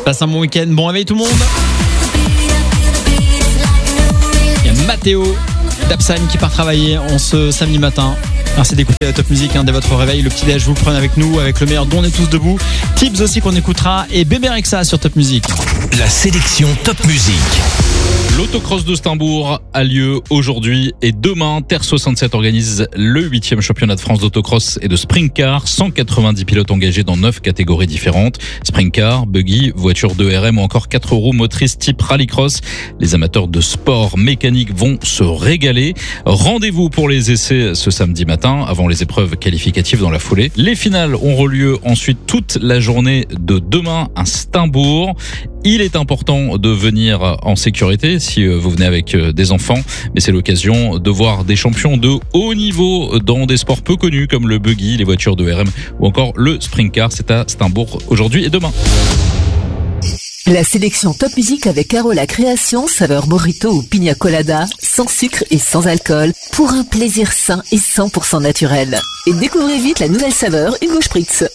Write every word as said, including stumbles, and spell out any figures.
Passe un bon week-end, bon réveil tout le monde. Il y a Mathéo Dapsan qui part travailler en ce samedi matin. Merci d'écouter la Top Music hein, dès votre réveil. Le petit déj, vous le prenez avec nous, avec le meilleur dont on est tous debout. Tips aussi qu'on écoutera et Bébé Rexha sur Top Music. La sélection Top Music. L'autocross de Steimbourg a lieu aujourd'hui et demain. Terre soixante-sept organise le huitième championnat de France d'autocross et de sprint car. cent quatre-vingt-dix pilotes engagés dans neuf catégories différentes. Sprint car, buggy, voiture de R M ou encore quatre roues motrices type rallycross. Les amateurs de sport mécanique vont se régaler. Rendez-vous pour les essais ce samedi matin avant les épreuves qualificatives dans la foulée. Les finales auront lieu ensuite toute la journée de demain à Steimbourg. Il est important de venir en sécurité si vous venez avec des enfants, mais c'est l'occasion de voir des champions de haut niveau dans des sports peu connus comme le buggy, les voitures de R M ou encore le sprint car. C'est à Steimbourg aujourd'hui et demain. La sélection Top Music avec Carola Création, saveur mojito ou pina colada, sans sucre et sans alcool, pour un plaisir sain et cent pour cent naturel. Et découvrez vite la nouvelle saveur Hugo Spritz.